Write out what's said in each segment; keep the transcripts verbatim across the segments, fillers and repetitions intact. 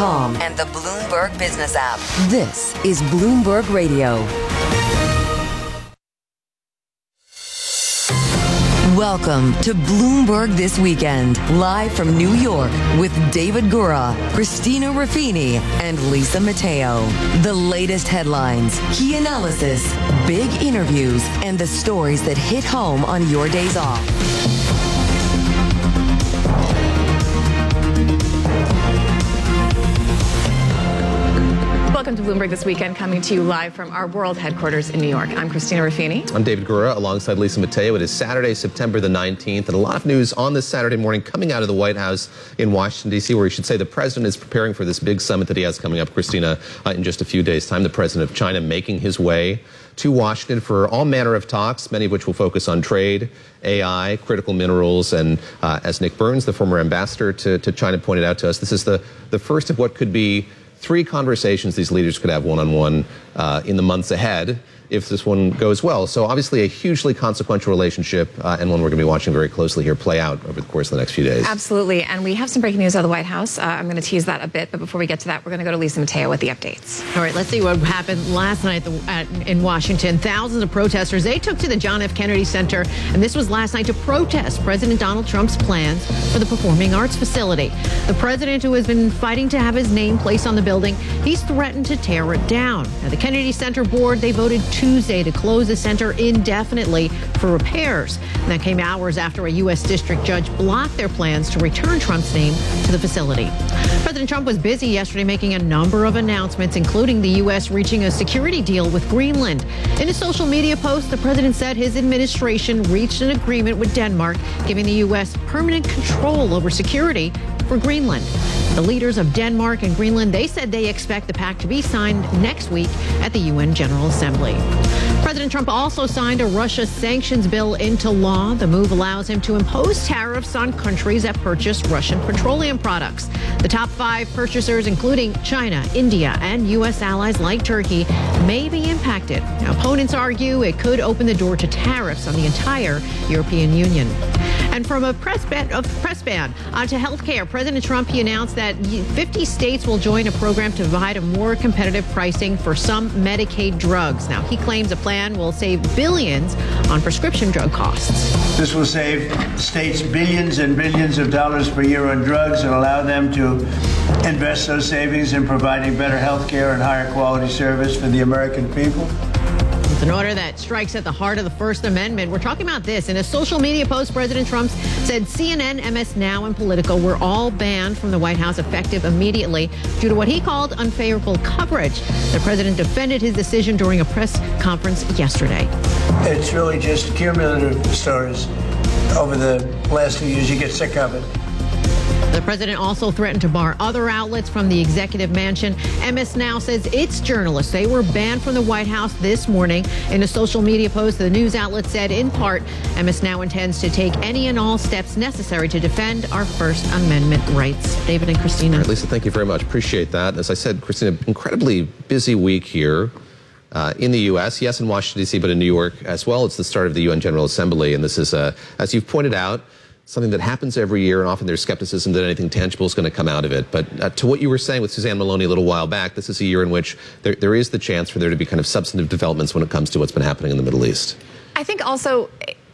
com and the Bloomberg Business app. This is Bloomberg Radio. Welcome to Bloomberg This Weekend, live from New York with David Gura, Christina Ruffini, and Lisa Mateo. The latest headlines, key analysis, big interviews, and the stories that hit home on your days off. Welcome to Bloomberg This Weekend, coming to you live from our world headquarters in New York. I'm Christina Ruffini. I'm David Gura, alongside Lisa Mateo. It is Saturday, September the nineteenth, and a lot of news on this Saturday morning coming out of the White House in Washington, D C, where you should say the president is preparing for this big summit that he has coming up, Christina, uh, in just a few days' time. The president of China making his way to Washington for all manner of talks, many of which will focus on trade, A I, critical minerals, and uh, as Nick Burns, the former ambassador to, to China, pointed out to us, this is the, the first of what could be three conversations these leaders could have one-on-one uh, in the months ahead if this one goes well. So obviously a hugely consequential relationship uh, and one we're going to be watching very closely here play out over the course of the next few days. Absolutely. And we have some breaking news out of the White House. Uh, I'm going to tease that a bit. But before we get to that, we're going to go to Lisa Mateo with the updates. All right, let's see what happened last night at the, at, in Washington. Thousands of protesters, they took to the John F. Kennedy Center. And this was last night to protest President Donald Trump's plans for the Performing Arts facility. The president, who has been fighting to have his name placed on the building, he's threatened to tear it down. Now, the Kennedy Center board, they voted Tuesday to close the center indefinitely for repairs. And that came hours after a U S district judge blocked their plans to return Trump's name to the facility. President Trump was busy yesterday making a number of announcements, including the U S reaching a security deal with Greenland. In a social media post, the president said his administration reached an agreement with Denmark, giving the U S permanent control over security for Greenland. The leaders of Denmark and Greenland, they said they expect the pact to be signed next week at the U N General Assembly. President Trump also signed a Russia sanctions bill into law. The move allows him to impose tariffs on countries that purchase Russian petroleum products. The top five purchasers, including China, India, and U S allies like Turkey, may be impacted. Now, opponents argue it could open the door to tariffs on the entire European Union. And from a press ban, a press ban uh, to health care, President Trump, he announced that fifty states will join a program to provide a more competitive pricing for some Medicaid drugs. Now, he claims the plan will save billions on prescription drug costs. This will save states billions and billions of dollars per year on drugs and allow them to invest those savings in providing better health care and higher quality service for the American people. An order that strikes at the heart of the First Amendment. We're talking about this. In a social media post, President Trump said C N N, M S Now, and Politico were all banned from the White House effective immediately due to what he called unfavorable coverage. The president defended his decision during a press conference yesterday. It's really just cumulative stories over the last few years. You get sick of it. The president also threatened to bar other outlets from the executive mansion. M S Now says its journalists, they were banned from the White House this morning. In a social media post, the news outlet said, in part, M S Now intends to take any and all steps necessary to defend our First Amendment rights. David and Christina. All right, Lisa, thank you very much. Appreciate that. As I said, Christina, incredibly busy week here uh, in the U S, yes, in Washington, D C, but in New York as well. It's the start of the U N General Assembly, and this is, uh, as you've pointed out, something that happens every year, and often there's skepticism that anything tangible is going to come out of it. But uh, to what you were saying with Suzanne Maloney a little while back, this is a year in which there, there is the chance for there to be kind of substantive developments when it comes to what's been happening in the Middle East. I think also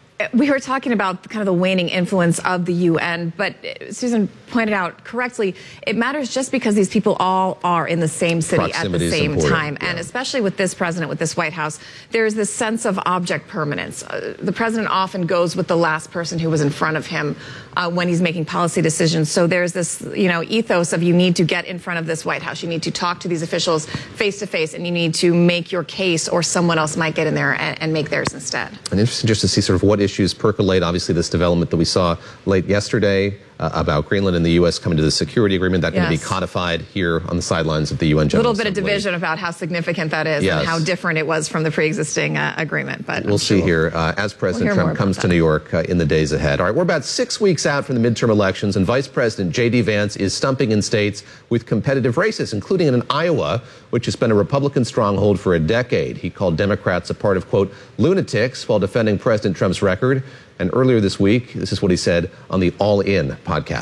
we were talking about kind of the waning influence of the U N, but Susan pointed out correctly, it matters just because these people all are in the same city at the same time. Yeah. And especially with this president, with this White House, there's this sense of object permanence. Uh, the president often goes with the last person who was in front of him uh, when he's making policy decisions. So there's this, you know, ethos of you need to get in front of this White House. You need to talk to these officials face to face, and you need to make your case, or someone else might get in there and, and make theirs instead. And interesting just to see sort of what issues percolate. Obviously, this development that we saw late yesterday uh, about Greenland and the U S coming to the security agreement, that yes. going to be codified here on the sidelines of the U N General Assembly. A little bit Assembly. of division about how significant that is yes. and how different it was from the pre-existing uh, agreement. But we'll I'm see sure here uh, as President we'll Trump comes that. to New York uh, in the days ahead. All right, we're about six weeks out from the midterm elections, and Vice President J D Vance is stumping in states with competitive races, including in Iowa, which has been a Republican stronghold for a decade. He called Democrats a part of, quote, lunatics while defending President Trump's record. And earlier this week, this is what he said on the All In podcast.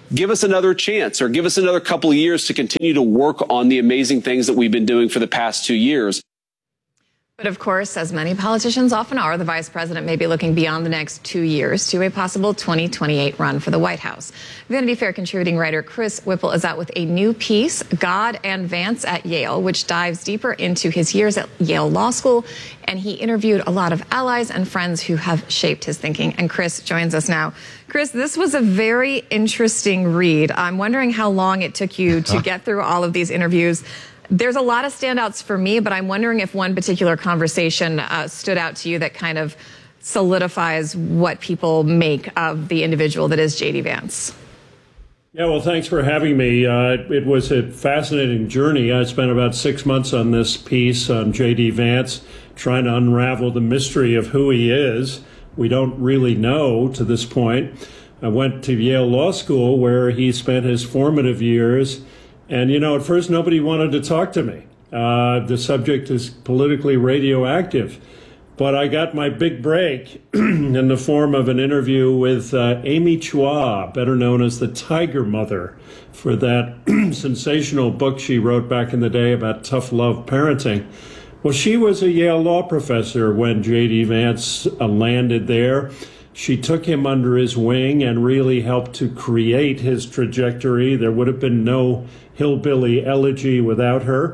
give us another chance or give us another couple of years to continue to work on the amazing things that we've been doing for the past two years. But of course, as many politicians often are, the vice president may be looking beyond the next two years to a possible twenty twenty-eight run for the White House. Vanity Fair contributing writer Chris Whipple is out with a new piece, God and Vance at Yale, which dives deeper into his years at Yale Law School. And he interviewed a lot of allies and friends who have shaped his thinking. And Chris joins us now. Chris, this was a very interesting read. I'm wondering how long it took you to get through all of these interviews. There's a lot of standouts for me, but I'm wondering if one particular conversation uh, stood out to you that kind of solidifies what people make of the individual that is J D. Vance. Yeah, well, thanks for having me. Uh, it was a fascinating journey. I spent about six months on this piece on J D. Vance, trying to unravel the mystery of who he is. We don't really know to this point. I went to Yale Law School, where he spent his formative years. And, you know, at first nobody wanted to talk to me. Uh, the subject is politically radioactive. But I got my big break in the form of an interview with uh, Amy Chua, better known as the Tiger Mother, for that sensational book she wrote back in the day about tough love parenting. Well, she was a Yale law professor when J D. Vance uh, landed there. She took him under his wing and really helped to create his trajectory. There would have been no hillbilly elegy without her.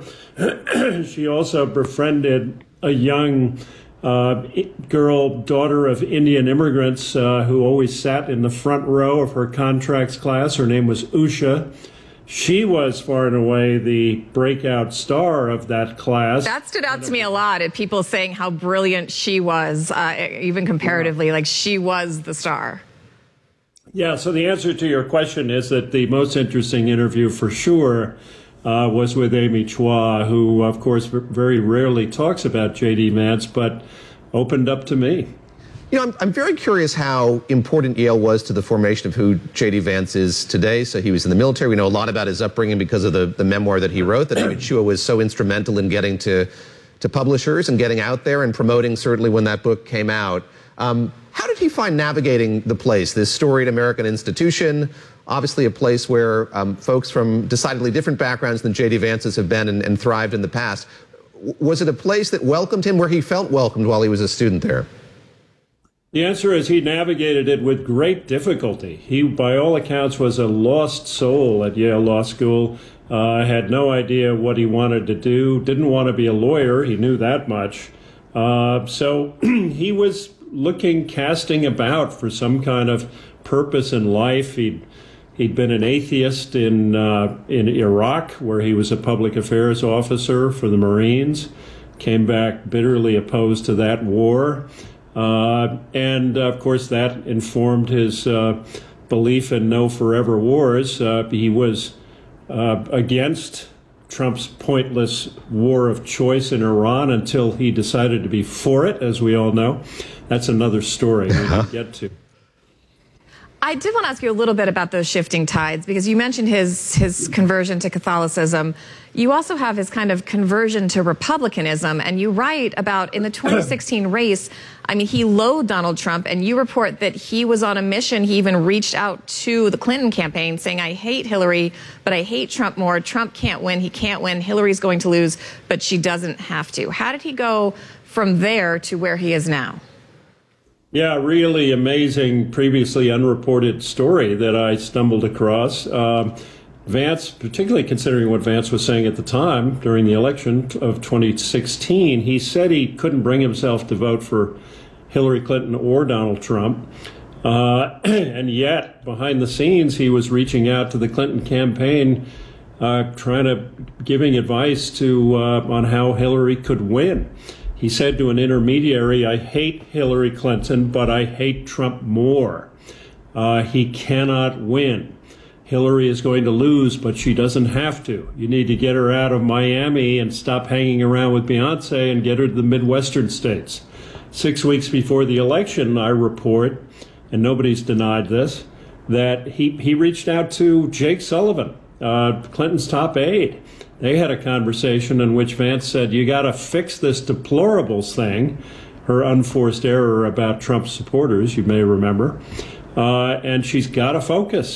She also befriended a young uh, girl, daughter of Indian immigrants, uh, who always sat in the front row of her contracts class. Her name was Usha. She was far and away the breakout star of that class. That stood out to me a lot, at people saying how brilliant she was, uh, even comparatively, like she was the star. Yeah, so the answer to your question is that the most interesting interview for sure uh, was with Amy Chua, who, of course, very rarely talks about J D. Vance, but opened up to me. You know, I'm, I'm very curious how important Yale was to the formation of who J D. Vance is today. So he was in the military. We know a lot about his upbringing because of the, the memoir that he wrote, that Amy Chua was so instrumental in getting to, to publishers and getting out there and promoting, certainly when that book came out. Um, how did he find navigating the place, this storied American institution, obviously a place where um, folks from decidedly different backgrounds than J D. Vance's have been and, and thrived in the past? Was it a place that welcomed him, where he felt welcomed while he was a student there? The answer is he navigated it with great difficulty. He, by all accounts, was a lost soul at Yale Law School, uh, had no idea what he wanted to do, didn't want to be a lawyer, he knew that much. Uh, so he was looking, casting about for some kind of purpose in life. He'd, he'd been an atheist in, uh, in Iraq, where he was a public affairs officer for the Marines, came back bitterly opposed to that war. Uh, and, of course, that informed his uh, belief in no forever wars. Uh, he was uh, against Trump's pointless war of choice in Iran until he decided to be for it, as we all know. That's another story we can get to. I did want to ask you a little bit about those shifting tides, because you mentioned his his conversion to Catholicism. You also have his kind of conversion to Republicanism, and you write about in the twenty sixteen race, I mean, he loathed Donald Trump, and you report that he was on a mission. He even reached out to the Clinton campaign saying, I hate Hillary, but I hate Trump more. Trump can't win. He can't win. Hillary's going to lose, but she doesn't have to. How did he go from there to where he is now? Yeah, really amazing, previously unreported story that I stumbled across. Um, Vance, particularly considering what Vance was saying at the time during the election of twenty sixteen, he said he couldn't bring himself to vote for Hillary Clinton or Donald Trump. Uh, and yet, behind the scenes, he was reaching out to the Clinton campaign, uh, trying to, giving advice to uh, on how Hillary could win. He said to an intermediary, I hate Hillary Clinton, but I hate Trump more. Uh, he cannot win. Hillary is going to lose, but she doesn't have to. You need to get her out of Miami and stop hanging around with Beyonce and get her to the Midwestern states. Six weeks before the election, I report, and nobody's denied this, that he, he reached out to Jake Sullivan, uh, Clinton's top aide. They had a conversation in which Vance said, you got to fix this deplorables thing, her unforced error about Trump's supporters, you may remember, uh, and she's got to focus.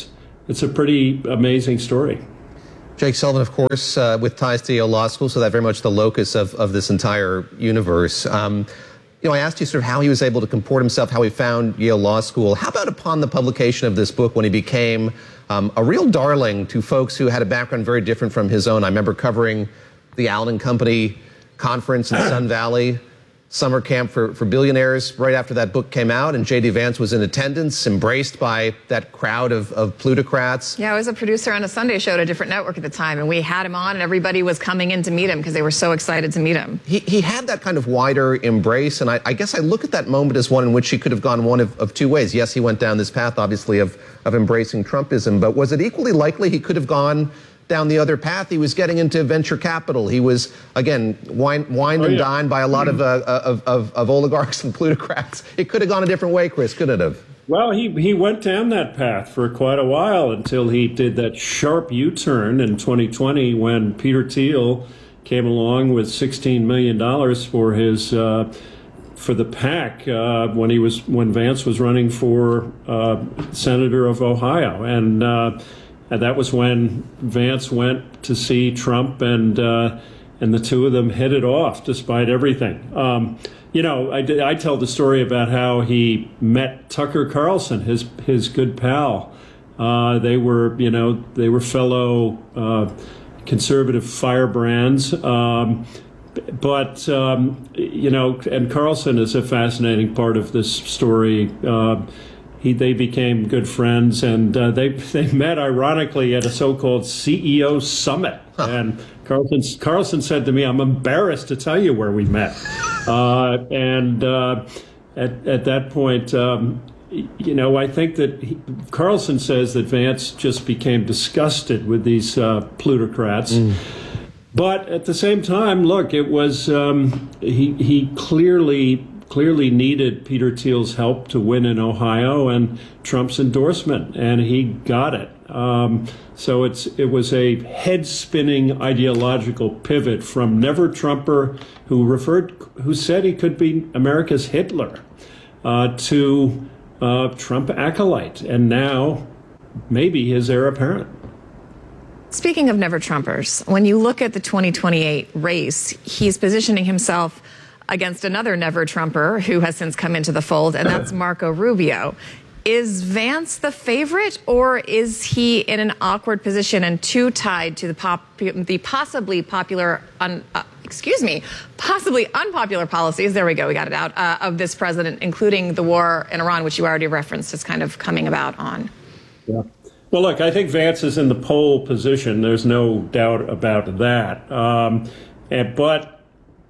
it's a pretty amazing story. Jake Sullivan, of course, uh, with ties to Yale Law School, so that very much the locus of, of this entire universe. Um, you know, I asked you sort of how he was able to comport himself, how he found Yale Law School. How about upon the publication of this book when he became um, a real darling to folks who had a background very different from his own? I remember covering the Allen and Company conference in Sun Valley, summer camp for, for billionaires, right after that book came out, and J D. Vance was in attendance, embraced by that crowd of, of plutocrats. Yeah, I was a producer on a Sunday show at a different network at the time, and we had him on, and everybody was coming in to meet him because they were so excited to meet him. He, he had that kind of wider embrace, and I, I guess I look at that moment as one in which he could have gone one of, of two ways. Yes, he went down this path, obviously, of, of embracing Trumpism, but was it equally likely he could have gone down the other path? He was getting into venture capital. He was, again, wined, wined oh, and yeah. dined by a lot of, uh, of, of, of oligarchs and plutocrats. It could have gone a different way, Chris, couldn't it have? Well, he, he went down that path for quite a while until he did that sharp U-turn in twenty twenty when Peter Thiel came along with sixteen million dollars for his uh, for the PAC uh, when he was when Vance was running for uh, senator of Ohio, and. Uh, And that was when Vance went to see Trump, and uh, and the two of them hit it off despite everything. Um, you know, I, I tell the story about how he met Tucker Carlson, his his good pal. Uh, they were, you know, they were fellow uh, conservative firebrands. Um, but, um, you know, and Carlson is a fascinating part of this story. Uh, He, they became good friends, and uh, they they met ironically at a so-called C E O summit. Huh. And Carlson Carlson said to me, "I'm embarrassed to tell you where we met." Uh, and uh, at at that point, um, you know, I think that he, Carlson says that Vance just became disgusted with these uh, plutocrats. Mm. But at the same time, look, it was um, he he clearly. clearly needed Peter Thiel's help to win in Ohio and Trump's endorsement, and he got it. Um, so it's it was a head-spinning ideological pivot from never Trumper, who referred, who said he could be America's Hitler, uh, to uh, Trump acolyte, and now maybe his heir apparent. Speaking of never Trumpers, when you look at the twenty twenty-eight race, he's positioning himself against another never Trumper who has since come into the fold, and that's Marco Rubio. Is Vance the favorite, or is he in an awkward position and too tied to the pop, the possibly popular, un, uh, excuse me, possibly unpopular policies? There we go, we got it out uh, of this president, including the war in Iran, which you already referenced, is kind of coming about on. Yeah. Well, look, I think Vance is in the pole position. There's no doubt about that. Um, and, but,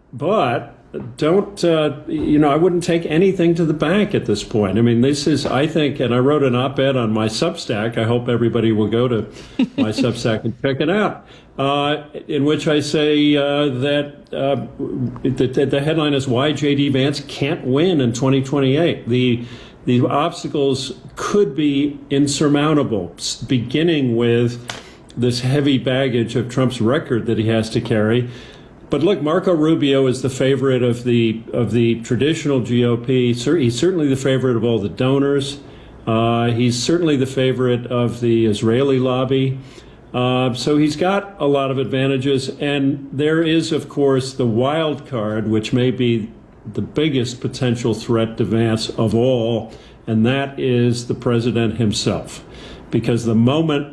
but. Don't, uh, you know, I wouldn't take anything to the bank at this point. I mean, this is, I think, and I wrote an op-ed on my Substack. I hope everybody will go to my Substack and check it out, uh, in which I say uh, that uh, the, the headline is why J D. Vance can't win in twenty twenty-eight. The, the obstacles could be insurmountable, beginning with this heavy baggage of Trump's record that he has to carry. But look, Marco Rubio is the favorite of the of the traditional G O P. He's certainly the favorite of all the donors. Uh, he's certainly the favorite of the Israeli lobby. Uh, so he's got a lot of advantages. And there is, of course, the wild card, which may be the biggest potential threat to Vance of all, and that is the president himself. Because the moment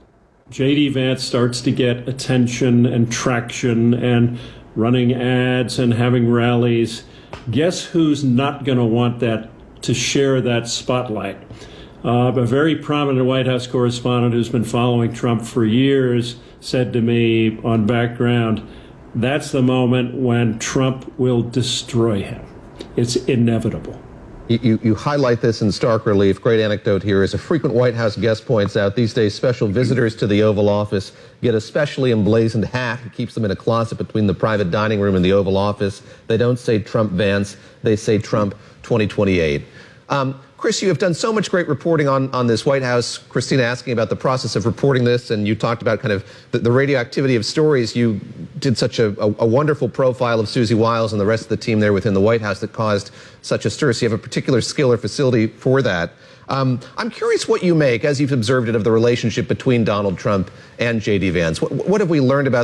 J D. Vance starts to get attention and traction and running ads and having rallies, guess who's not going to want that to share that spotlight? Uh, a very prominent White House correspondent who's been following Trump for years said to me on Background, that's the moment when Trump will destroy him. It's inevitable. You, you, you highlight this in stark relief. Great anecdote here. As a frequent White House guest points out, these days special visitors to the Oval Office get a specially emblazoned hat. It keeps them in a closet between the private dining room and the Oval Office. They don't say Trump Vance. They say Trump twenty twenty-eight. Um, Chris, you have done so much great reporting on, on this White House. Christina asking about the process of reporting this, and you talked about kind of the, the radioactivity of stories. You did such a, a, a wonderful profile of Susie Wiles and the rest of the team there within the White House that caused such a stir. So you have a particular skill or facility for that. Um, I'm curious what you make, as you've observed it, of the relationship between Donald Trump and J D Vance. What, what have we learned about